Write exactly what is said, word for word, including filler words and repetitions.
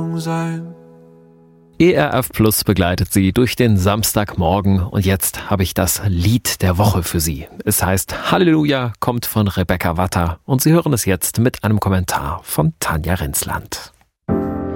sein. E R F Plus begleitet Sie durch den Samstagmorgen und jetzt habe ich das Lied der Woche für Sie. Es heißt Halleluja, kommt von Rebecca Watter und Sie hören es jetzt mit einem Kommentar von Tanja Rensland.